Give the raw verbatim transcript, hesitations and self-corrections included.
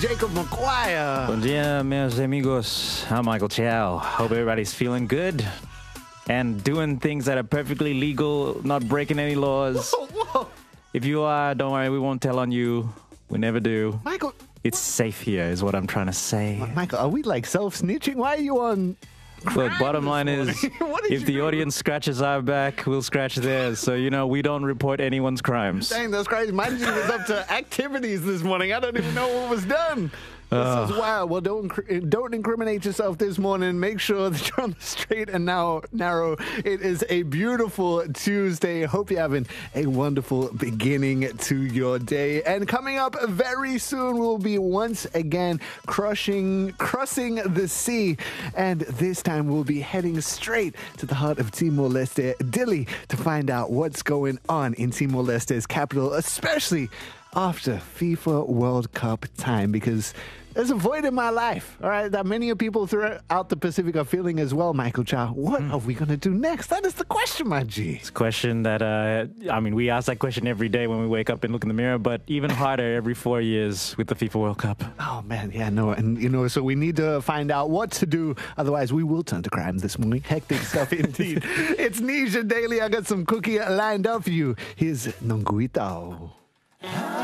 Jacob McGuire. Bom dia, meus amigos. I'm Michael Chow. Hope everybody's feeling good and doing things that are perfectly legal, not breaking any laws. Whoa, whoa. If you are, don't worry, we won't tell on you. We never do. Michael. It's safe here, is what I'm trying to say. Michael, are we like self-snitching? Why are you on... Look, bottom line is, if the do? audience scratches our back, we'll scratch theirs. So, you know, we don't report anyone's crimes. Dang, that's crazy. Mine was up to activities this morning. I don't even know what was done. Uh, This is wild. Well, don't don't incriminate yourself this morning. Make sure that you're on the straight and now narrow. It is a beautiful Tuesday. Hope you're having a wonderful beginning to your day. And coming up very soon, we'll be once again crushing, crossing the sea. And this time we'll be heading straight to the heart of Timor-Leste, Dili, to find out what's going on in Timor-Leste's capital, especially after FIFA World Cup time, because there's a void in my life, all right, that many people throughout the Pacific are feeling as well, Michael Chow. What mm. are we going to do next? That is the question, my G. It's a question that, uh, I mean, we ask that question every day when we wake up and look in the mirror, but even harder every four years with the FIFA World Cup. Oh, man, yeah, no, and, you know, so we need to find out what to do. Otherwise, we will turn to crime this morning. Hectic stuff indeed. It's Nisha Daily. I got some cookie lined up for you. Here's Nonguitao.